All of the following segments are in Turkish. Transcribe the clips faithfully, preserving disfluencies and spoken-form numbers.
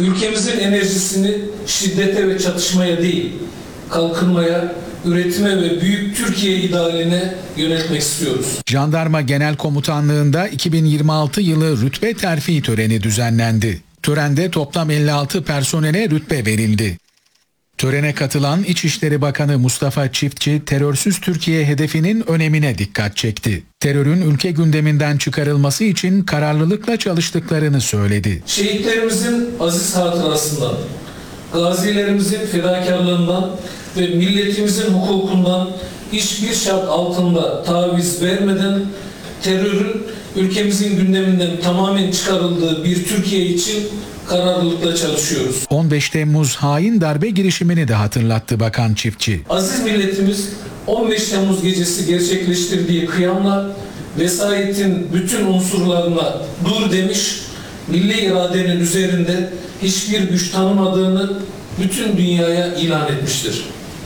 ülkemizin enerjisini şiddete ve çatışmaya değil, kalkınmaya, üretime ve büyük Türkiye idealine yönetmek istiyoruz. Jandarma Genel Komutanlığı'nda iki bin yirmi altı yılı rütbe terfi töreni düzenlendi. Törende toplam elli altı personele rütbe verildi. Törene katılan İçişleri Bakanı Mustafa Çiftçi, terörsüz Türkiye hedefinin önemine dikkat çekti. Terörün ülke gündeminden çıkarılması için kararlılıkla çalıştıklarını söyledi. Şehitlerimizin aziz hatırasından, gazilerimizin fedakarlığından ve milletimizin hukukundan hiçbir şart altında taviz vermeden terörün ülkemizin gündeminden tamamen çıkarıldığı bir Türkiye için kararlılıkla çalışıyoruz. on beş Temmuz hain darbe girişimini de hatırlattı Bakan Çiftçi. Aziz milletimiz on beş Temmuz gecesi gerçekleştirdiği kıyamla vesayetin bütün unsurlarına dur demiş, milli iradenin üzerinde hiçbir güç tanımadığını bütün dünyaya ilan etmiştir.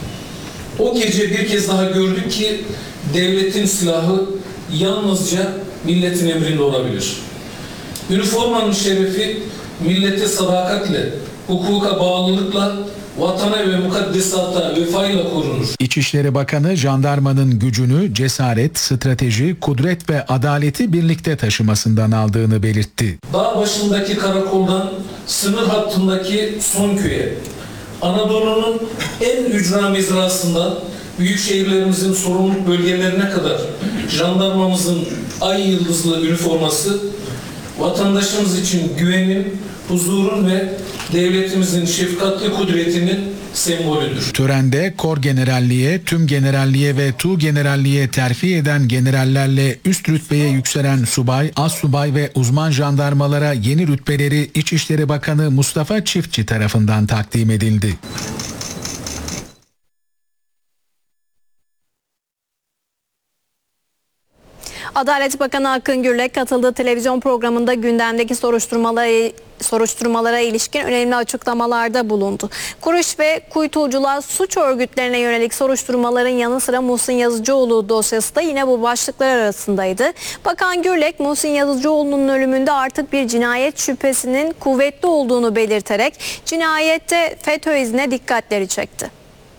O gece bir kez daha gördük ki devletin silahı yalnızca milletin emrinde olabilir. Üniformanın şerefi millete sadakatle, hukuka bağlılıkla, vatana ve mukaddesata vefayla korunur. İçişleri Bakanı jandarmanın gücünü, cesaret, strateji, kudret ve adaleti birlikte taşımasından aldığını belirtti. Dağ başındaki karakoldan sınır hattındaki son köye, Anadolu'nun en ücra mezrasından büyük şehirlerimizin sorumluluk bölgelerine kadar jandarmamızın ay yıldızlı üniforması vatandaşımız için güvenin, huzurun ve devletimizin şefkatli kudretinin sembolüdür. Törende Kor Generalliğe, Tüm Generalliğe ve Tu Generalliğe terfi eden generallerle üst rütbeye yükselen subay, assubay ve uzman jandarmalara yeni rütbeleri İçişleri Bakanı Mustafa Çiftçi tarafından takdim edildi. Adalet Bakanı Akın Gürlek katıldığı televizyon programında gündemdeki soruşturmalara, soruşturmalara ilişkin önemli açıklamalarda bulundu. Kuruş ve kuytuculuğa suç örgütlerine yönelik soruşturmaların yanı sıra Muhsin Yazıcıoğlu dosyası da yine bu başlıklar arasındaydı. Bakan Gürlek, Muhsin Yazıcıoğlu'nun ölümünde artık bir cinayet şüphesinin kuvvetli olduğunu belirterek cinayette FETÖ izine dikkatleri çekti.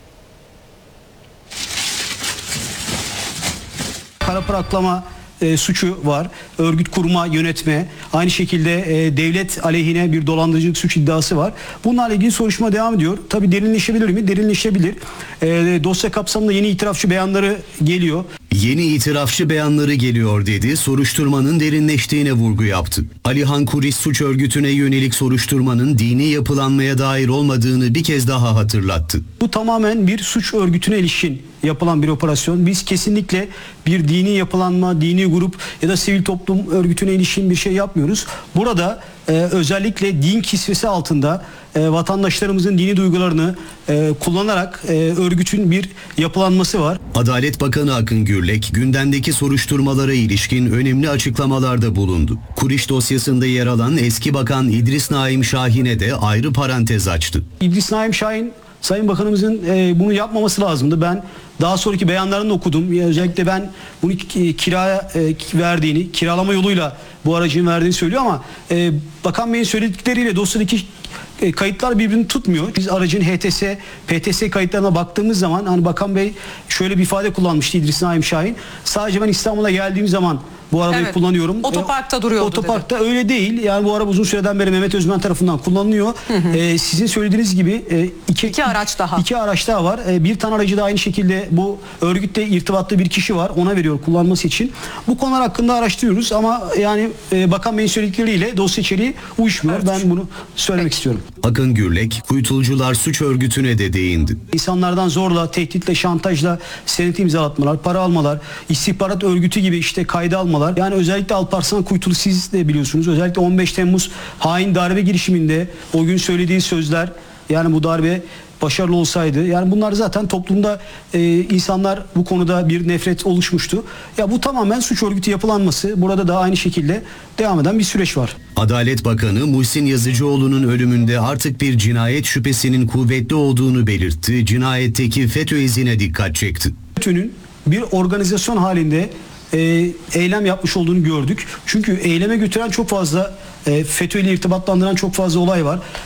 Kara para aklama e, suçu var. Örgüt kurma, yönetme. Aynı şekilde e, devlet aleyhine bir dolandırıcılık suç iddiası var. Bunlarla ilgili soruşturma devam ediyor. Tabii derinleşebilir mi? Derinleşebilir. E, dosya kapsamında yeni itirafçı beyanları geliyor. Yeni itirafçı beyanları geliyor dedi, soruşturmanın derinleştiğine vurgu yaptı. Alihan Kuris suç örgütüne yönelik soruşturmanın dini yapılanmaya dair olmadığını bir kez daha hatırlattı. Bu tamamen bir suç örgütüne ilişkin yapılan bir operasyon. Biz kesinlikle bir dini yapılanma, dini grup ya da sivil toplum örgütüne ilişkin bir şey yapmıyoruz. Burada e, özellikle din kisvesi altında e, vatandaşlarımızın dini duygularını e, kullanarak e, örgütün bir yapılanması var. Adalet Bakanı Akın Gürlek gündemdeki soruşturmalara ilişkin önemli açıklamalarda bulundu. Kuriş dosyasında yer alan eski bakan İdris Naim Şahin'e de ayrı parantez açtı. İdris Naim Şahin, Sayın Bakanımızın e, bunu yapmaması lazımdı. Ben daha sonraki beyanlarını okudum. Ya, özellikle ben bunu kiraya e, verdiğini, kiralama yoluyla bu aracın verdiğini söylüyor ama e, Bakan Bey'in söyledikleriyle dosyadaki e, kayıtlar birbirini tutmuyor. Biz aracın H T S, P T S kayıtlarına baktığımız zaman hani Bakan Bey şöyle bir ifade kullanmıştı İdris Naim Şahin. Sadece ben İstanbul'a geldiğim zaman bu arabayı evet, kullanıyorum. Otoparkta duruyordu. Otoparkta dedi. Öyle değil. Yani bu araba uzun süreden beri Mehmet Özmen tarafından kullanılıyor. Hı hı. Ee, sizin söylediğiniz gibi e, iki, iki araç daha. İki araç daha var. E, bir tane aracı da aynı şekilde bu örgütle irtibatlı bir kişi var. Ona veriyor kullanması için. Bu konular hakkında araştırıyoruz ama yani e, Bakan Bey'in söyledikleriyle dosya içeriği uyuşmuyor. Evet. Ben bunu söylemek Peki. istiyorum. Akın Gürlek, kuytulcular suç örgütüne de değindi. İnsanlardan zorla, tehditle, şantajla senet imzalatmalar, para almalar, istihbarat örgütü gibi işte kayda almalar. Yani özellikle Alparslan Kuytulu siz de biliyorsunuz. Özellikle on beş Temmuz hain darbe girişiminde o gün söylediği sözler, yani bu darbe başarılı olsaydı, yani bunlar zaten toplumda e, insanlar bu konuda bir nefret oluşmuştu. Ya bu tamamen suç örgütü yapılanması. Burada da aynı şekilde devam eden bir süreç var. Adalet Bakanı Muhsin Yazıcıoğlu'nun ölümünde artık bir cinayet şüphesinin kuvvetli olduğunu belirtti. Cinayetteki FETÖ izine dikkat çekti. FETÖ'nün bir organizasyon halinde e, eylem yapmış olduğunu gördük. Çünkü eyleme götüren çok fazla e, FETÖ ile irtibatlandıran çok fazla olay var.